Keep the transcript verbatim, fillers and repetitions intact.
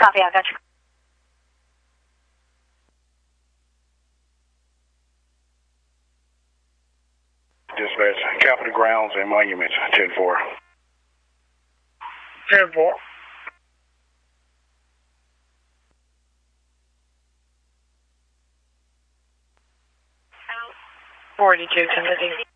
Copy, I got you. Dispatch, Capitol Grounds and Monuments, ten four. ten four. forty-two, Timothy.